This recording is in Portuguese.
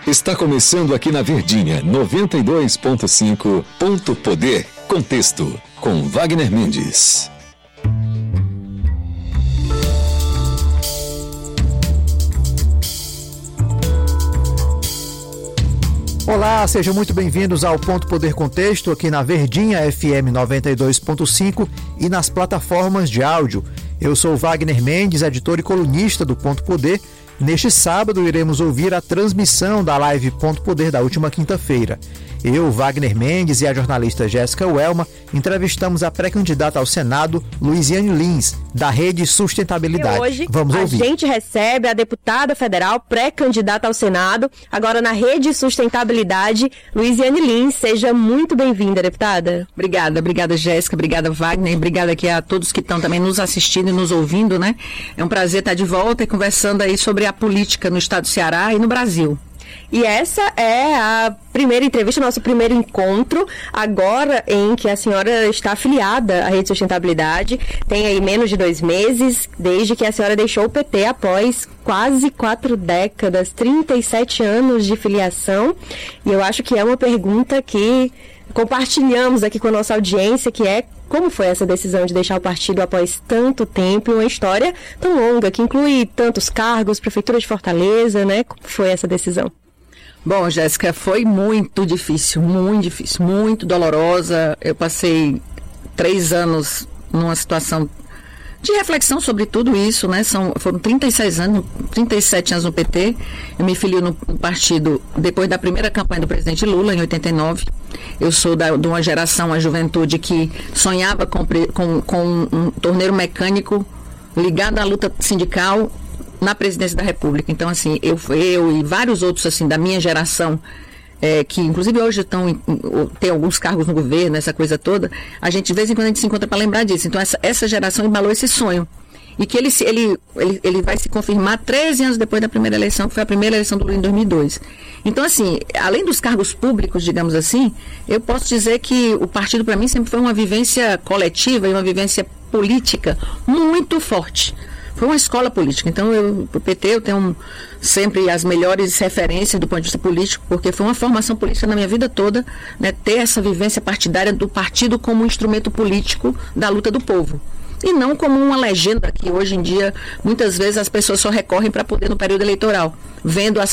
Está começando aqui na Verdinha 92.5. Ponto Poder. Contexto com Wagner Mendes. Olá, sejam muito bem-vindos ao Ponto Poder Contexto aqui na Verdinha FM 92.5 e nas plataformas de áudio. Eu sou Wagner Mendes, editor e colunista do Ponto Poder. Neste sábado iremos ouvir a transmissão da live Ponto Poder da última quinta-feira. Eu, Wagner Mendes e a jornalista Jéssica Welma entrevistamos a pré-candidata ao Senado, Luiziane Lins, da Rede Sustentabilidade. E hoje, vamos ouvir. A gente recebe a deputada federal pré-candidata ao Senado, agora na Rede Sustentabilidade, Luiziane Lins. Seja muito bem-vinda, deputada. Obrigada, Jéssica, obrigada, Wagner, obrigada aqui a todos que estão também nos assistindo e nos ouvindo, né? É um prazer estar de volta e conversando aí sobre a política no estado do Ceará e no Brasil. E essa é a primeira entrevista, nosso primeiro encontro, agora em que a senhora está afiliada à Rede Sustentabilidade. Tem aí menos de 2 meses, desde que a senhora deixou o PT após quase 4 décadas, 37 anos de filiação. E eu acho que é uma pergunta que compartilhamos aqui com a nossa audiência, que é: como foi essa decisão de deixar o partido após tanto tempo e uma história tão longa, que inclui tantos cargos, Prefeitura de Fortaleza, né? Como foi essa decisão? Bom, Jéssica, foi muito difícil, muito dolorosa. Eu passei 3 anos numa situação de reflexão sobre tudo isso, né? Foram 37 anos no PT. Eu me filio no partido depois da primeira campanha do presidente Lula, em 89. Eu sou de uma geração, a juventude, que sonhava com um torneiro mecânico ligado à luta sindical na presidência da República. Então, assim, eu e vários outros, assim, da minha geração, que inclusive hoje tem alguns cargos no governo, essa coisa toda, a gente de vez em quando a gente se encontra para lembrar disso. Então essa geração embalou esse sonho. E que ele vai se confirmar 13 anos depois da primeira eleição, que foi a primeira eleição do Lula em 2002. Então, assim, além dos cargos públicos, digamos assim, eu posso dizer que o partido, para mim, sempre foi uma vivência coletiva e uma vivência política muito forte. Foi uma escola política. Então, o PT, eu tenho sempre as melhores referências do ponto de vista político, porque foi uma formação política na minha vida toda, né, ter essa vivência partidária do partido como um instrumento político da luta do povo. E não como uma legenda que hoje em dia, muitas vezes, as pessoas só recorrem para poder no período eleitoral, vendo as